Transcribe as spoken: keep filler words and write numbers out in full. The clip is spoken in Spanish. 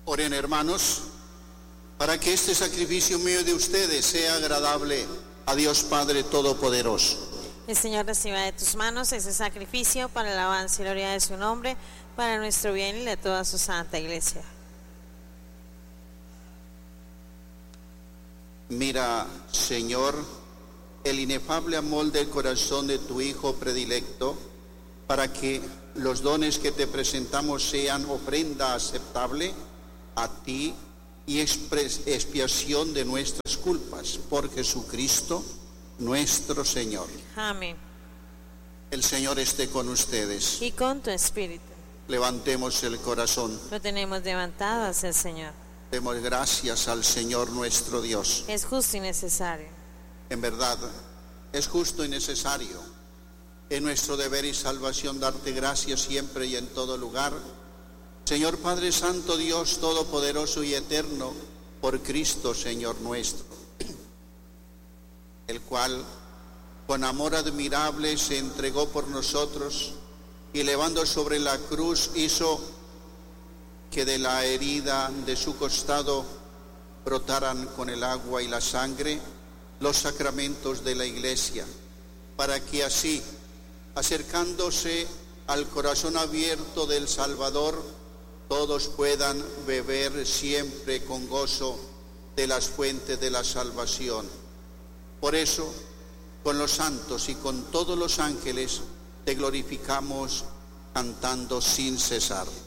Oren, hermanos, para que este sacrificio mío de ustedes sea agradable a Dios Padre Todopoderoso. El Señor reciba de tus manos ese sacrificio para la alabanza y gloria de su nombre, para nuestro bien y de toda su santa iglesia. Mira, Señor, el inefable amor del corazón de tu Hijo predilecto, para que los dones que te presentamos sean ofrenda aceptable a ti y expiación de nuestras culpas, por Jesucristo nuestro Señor. Amén. El Señor esté con ustedes. Y con tu espíritu. Levantemos el corazón. Lo tenemos levantado hacia el Señor. Demos gracias al Señor nuestro Dios. Es justo y necesario. En verdad, es justo y necesario. Es nuestro deber y salvación darte gracias siempre y en todo lugar. Señor Padre Santo, Dios Todopoderoso y Eterno, por Cristo, Señor nuestro, el cual, con amor admirable, se entregó por nosotros y elevando sobre la cruz hizo que de la herida de su costado brotaran con el agua y la sangre los sacramentos de la Iglesia, para que así, acercándose al corazón abierto del Salvador, todos puedan beber siempre con gozo de las fuentes de la salvación. Por eso, con los santos y con todos los ángeles, te glorificamos cantando sin cesar.